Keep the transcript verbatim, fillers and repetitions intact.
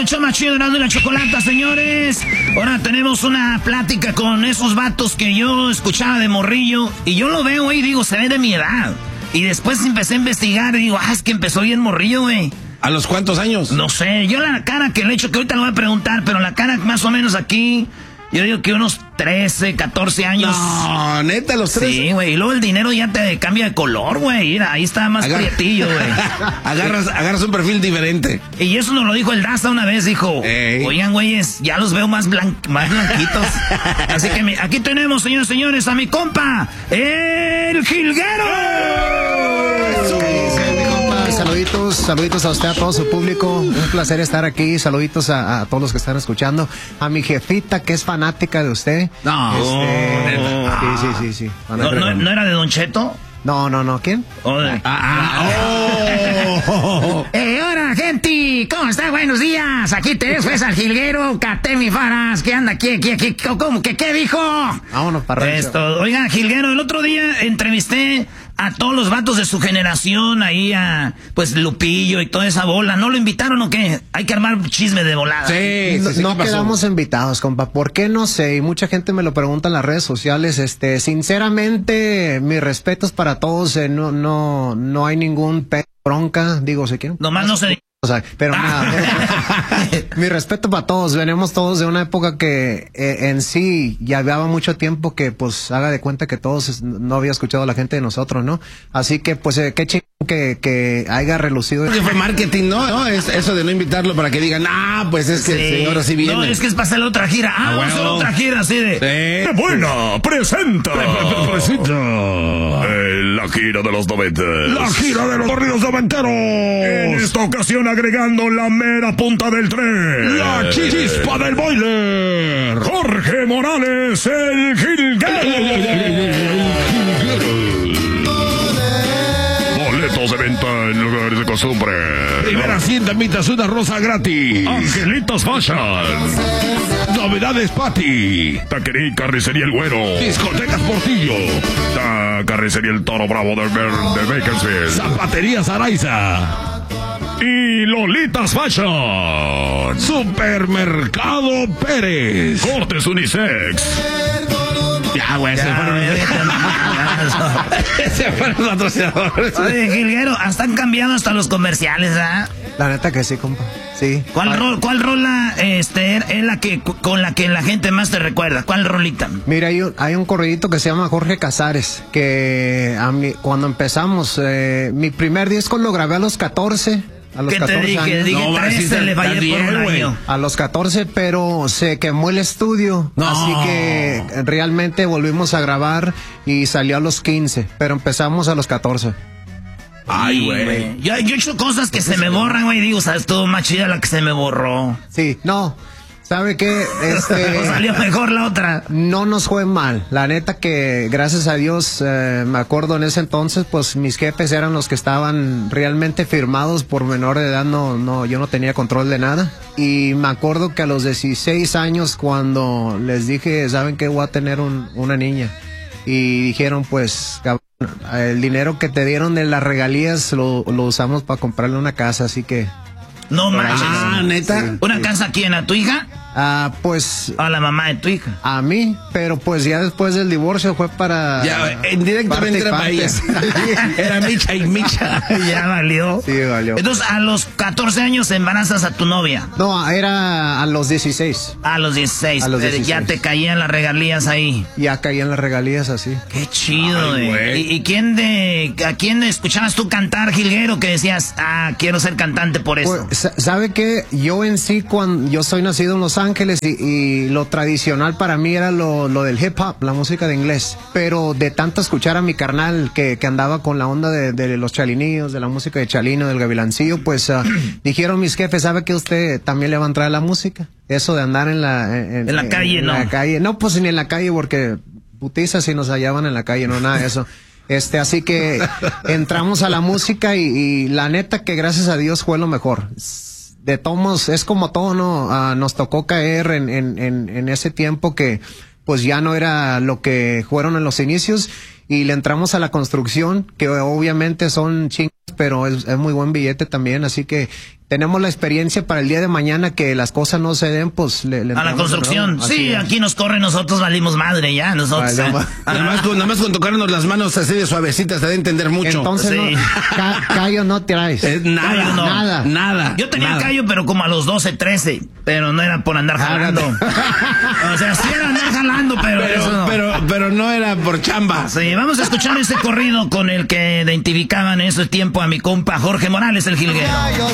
el show más chido de Erasmo y la Chocolata, señores. Ahora tenemos una plática con esos vatos que yo escuchaba de morrillo. Y yo lo veo, güey, y digo, se ve de mi edad. Y después empecé a investigar y digo, ah, es que empezó bien morrillo, güey. ¿A los cuántos años? No sé, yo la cara que le echo, que ahorita lo voy a preguntar, pero la cara más o menos aquí, yo digo que unos trece, catorce años. No, neta, los trece. Sí, güey, y luego el dinero ya te cambia de color, güey. Mira, ahí está más Agar... prietillo, güey. agarras, agarras un perfil diferente. Y eso nos lo dijo el Daza una vez, dijo, Ey. oigan, güeyes, ya los veo más, blan... más blanquitos. Así que mi... aquí tenemos, señores, señores, a mi compa, el Jilguero. Saluditos, saluditos a usted, a todo su público. Un placer estar aquí. Saluditos a, a todos los que están escuchando. A mi jefita, que es fanática de usted. No. Este, Oh. sí, sí, sí, sí. ¿No, no, ¿No era de Don Cheto? No, no, no. ¿Quién? Oh, de... ah, ah, oh. eh, hola, gente. ¿Cómo está? Buenos días. Aquí te ves, pues, al Jilguero. Cate mi faras. ¿Qué anda aquí? ¿Qué, qué, cómo? ¿Qué, qué dijo? Vámonos para esto. Oiga, Jilguero, el otro día entrevisté a todos los vatos de su generación, ahí a, pues, Lupillo y toda esa bola. ¿No lo invitaron o qué? Hay que armar chisme de volada. Sí, no, sí, sí, no quedamos invitados, compa. ¿Por qué? No sé. Y mucha gente me lo pregunta en las redes sociales. Este, sinceramente, mis respetos para todos. Eh, no, no, no hay ningún pe bronca. Digo, si quieren. Nomás no se... O sea, pero nada, mi respeto para todos. Venimos todos de una época que eh, en sí ya había mucho tiempo que pues haga de cuenta que todos no había escuchado a la gente de nosotros, ¿no? Así que pues eh, qué chingón que, que haya relucido. Fue marketing, ¿no? ¿no? Es eso de no invitarlo para que digan, ah, pues es que sí. el señor así viene. No, es que es para hacer la otra gira. Ah, ah vamos bueno. a hacer otra gira así de... Sí. ¡Qué buena! ¡Presenta! Pre -pre ¡Presenta! Eh, la gira de los noventa. ¡La gira de los corridos noventeros! En esta ocasión agregando la mera punta del tren. ¡La chispa del boiler! Jorge Morales, el Jilguero. Boletos de venta en lugares de costumbre. Primera cien damitas, una rosa gratis. Angelitos Fashion. Novedades Pati. Taquería y Carnicería El Güero. Discotecas Portillo. Ta Carnicería El Toro Bravo de, de Bakersfield. Zapaterías Araiza. Y Lolitas Fashion. Supermercado Pérez. Cortes Unisex. Ya, güey, se fueron. Se fueron los patrocinadores. Oye, Jilguero, hasta han cambiado hasta los comerciales, ¿ah? La neta que sí, compa. Sí. ¿Cuál, rol, cuál rola este, es la que, con la que la gente más te recuerda? ¿Cuál rolita? Mira, hay un, hay un corridito que se llama Jorge Casares, que a mí, cuando empezamos, eh, mi primer disco lo grabé a los catorce. A los ¿Qué te catorce dije? años. Dije No, trece, sí, le fallé bien, por un güey. año. A los catorce, pero se quemó el estudio. No. Así que realmente volvimos a grabar y salió a los quince, pero empezamos a los catorce. Ay, güey. Yo, yo he hecho cosas que se me borran, güey. Digo, ¿sabes? Todo más chida la que se me borró. Sí, no. ¿Sabe qué? Este, ¿O salió mejor la otra? No nos fue mal. La neta que, gracias a Dios, eh, me acuerdo en ese entonces, pues mis jefes eran los que estaban realmente firmados por menor de edad. No, no, yo no tenía control de nada. Y me acuerdo que a los dieciséis años, cuando les dije, ¿saben qué? Voy a tener un, una niña. Y dijeron, pues, cabrón, el dinero que te dieron de las regalías lo, lo usamos para comprarle una casa, así que... No manches. Ah, ¿neta? Sí. ¿Una casa a quién? ¿A tu hija? Ah, pues... A la mamá de tu hija. A mí, pero pues ya después del divorcio fue para... Ya, indirectamente era para ella. Era Micha y Micha. Ya valió. Sí, valió. Entonces, a los catorce años embarazas a tu novia. No, era a los dieciséis. A los dieciséis. A los dieciséis. Ya te caían las regalías ahí. Ya caían las regalías así. Qué chido, Ay, güey. güey. ¿Y, ¿Y quién de, a quién escuchabas tú cantar, Jilguero, que decías, ah, quiero ser cantante por eso? Pues, ¿sabe qué? Yo en sí, cuando yo soy nacido en Los Ángeles y, y lo tradicional para mí era lo, lo del hip hop, la música de inglés. Pero de tanto escuchar a mi carnal que, que andaba con la onda de, de los chalinillos, de la música de Chalino, del Gavilancillo, pues uh, dijeron mis jefes, ¿sabe que usted también le va a entrar a la música? Eso de andar en la... En, en la calle, en ¿no? la calle. No, pues ni en la calle porque putizas si nos hallaban en la calle, no, nada de eso. Este, así que entramos a la música y, y la neta que gracias a Dios fue lo mejor. De todos, es como todo, ¿no? Uh, nos tocó caer en, en, en, en ese tiempo que pues ya no era lo que fueron en los inicios y le entramos a la construcción, que obviamente son chingas, pero es, es muy buen billete también, así que tenemos la experiencia para el día de mañana que las cosas no se den, pues le, le a la construcción. Sí, es. Aquí nos corren, nosotros valimos madre ya, nosotros. Vale, eh. nada, más con, nada más con tocarnos las manos así de suavecitas te da a entender mucho. Entonces, Sí. no, ca, callo no traes. Eh, nada, Callo no. nada, nada. Yo tenía nada. callo, pero como a los doce, trece, pero no era por andar jalando. O sea, sí era andar jalando, pero, Pero, eso no. pero, pero no era por chamba. Sí, vamos a escuchar ese corrido con el que identificaban en ese tiempo a mi compa Jorge Morales, el jilguero. Gallos